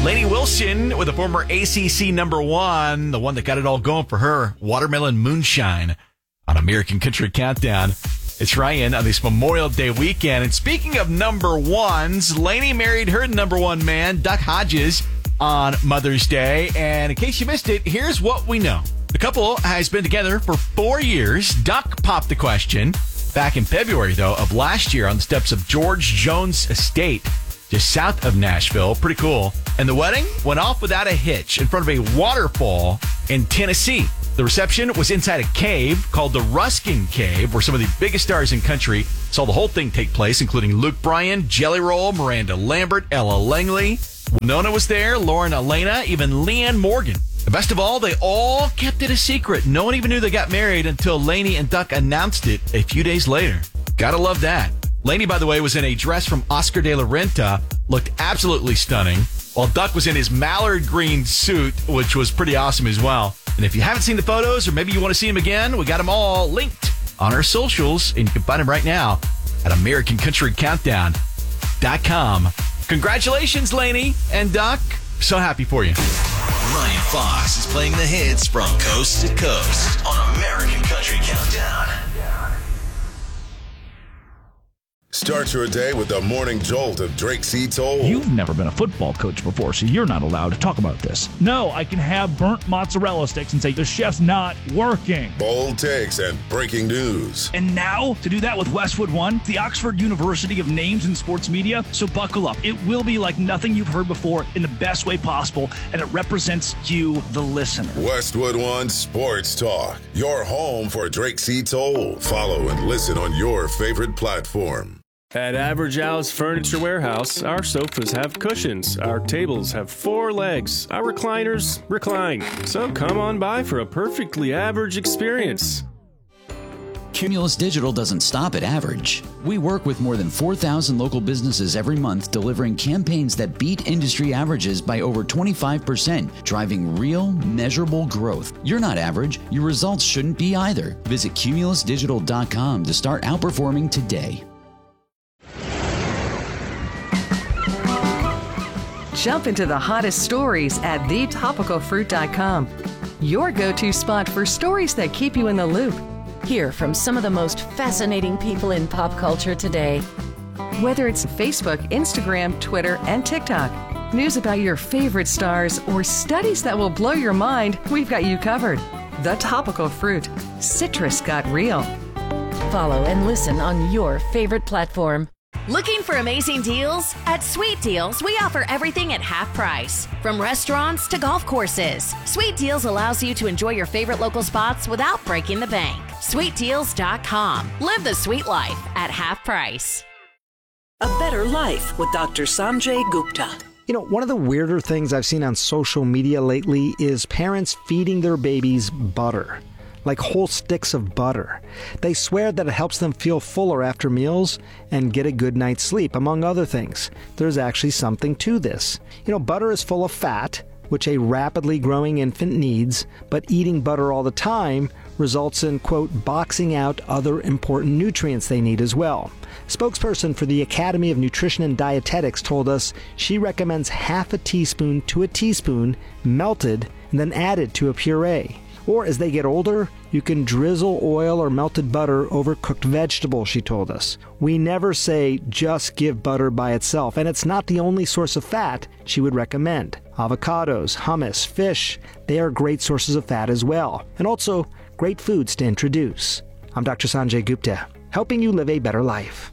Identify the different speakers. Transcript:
Speaker 1: Lainey Wilson with a former ACC #1, the one that got it all going for her, Watermelon Moonshine on American Country Countdown. It's Ryan on this Memorial Day weekend. And speaking of #1s, Lainey married her #1 man, Duck Hodges, on Mother's Day. And in case you missed it, here's what we know. The couple has been together for 4 years. Duck popped the question back in February, though, of last year on the steps of George Jones Estate, just south of Nashville. Pretty cool. And the wedding went off without a hitch in front of a waterfall in Tennessee. The reception was inside a cave called the Ruskin Cave, where some of the biggest stars in country saw the whole thing take place, including Luke Bryan, Jelly Roll, Miranda Lambert, Ella Langley. Winona was there, Lauren Elena, even Leanne Morgan. The best of all, they all kept it a secret. No one even knew they got married until Lainey and Duck announced it a few days later. Gotta love that. Lainey, by the way, was in a dress from Oscar de la Renta, looked absolutely stunning, while Duck was in his mallard green suit, which was pretty awesome as well. And if you haven't seen the photos, or maybe you want to see them again, we got them all linked on our socials, and you can find them right now at AmericanCountryCountdown.com. Congratulations, Lainey and Duck. So happy for you.
Speaker 2: Ryan Fox is playing the hits from coast to coast on American Country Countdown.
Speaker 3: Start your day with the morning jolt of Drake C. Toll.
Speaker 4: You've never been a football coach before, so you're not allowed to talk about this. No, I can have burnt mozzarella sticks and say the chef's not working.
Speaker 3: Bold takes and breaking news.
Speaker 4: And now, to do that with Westwood One, the Oxford University of Names in Sports Media. So buckle up. It will be like nothing you've heard before in the best way possible, and it represents you, the listener.
Speaker 3: Westwood One Sports Talk, your home for Drake C. Toll. Follow and listen on your favorite platform.
Speaker 5: At Average Al's Furniture Warehouse, our sofas have cushions, our tables have 4 legs, our recliners recline. So come on by for a perfectly average experience.
Speaker 6: Cumulus Digital doesn't stop at average. We work with more than 4,000 local businesses every month, delivering campaigns that beat industry averages by over 25%, driving real, measurable growth. You're not average. Your results shouldn't be either. Visit cumulusdigital.com to start outperforming today.
Speaker 7: Jump into the hottest stories at thetopicalfruit.com. Your go-to spot for stories that keep you in the loop.
Speaker 8: Hear from some of the most fascinating people in pop culture today.
Speaker 7: Whether it's Facebook, Instagram, Twitter, and TikTok, news about your favorite stars, or studies that will blow your mind, we've got you covered. The Topical Fruit. Citrus got real.
Speaker 8: Follow and listen on your favorite platform.
Speaker 9: Looking for amazing deals? At Sweet Deals, we offer everything at half price. From restaurants to golf courses, Sweet Deals allows you to enjoy your favorite local spots without breaking the bank. SweetDeals.com. Live the sweet life at half price.
Speaker 10: A Better Life with Dr. Sanjay Gupta.
Speaker 11: You know, one of the weirder things I've seen on social media lately is parents feeding their babies butter. Like whole sticks of butter. They swear that it helps them feel fuller after meals and get a good night's sleep, among other things. There's actually something to this. You know, butter is full of fat, which a rapidly growing infant needs, but eating butter all the time results in, quote, boxing out other important nutrients they need as well. Spokesperson for the Academy of Nutrition and Dietetics told us she recommends half a teaspoon to a teaspoon melted and then added to a puree. Or as they get older, you can drizzle oil or melted butter over cooked vegetables, she told us. We never say just give butter by itself, and it's not the only source of fat she would recommend. Avocados, hummus, fish, they are great sources of fat as well, and also great foods to introduce. I'm Dr. Sanjay Gupta, helping you live a better life.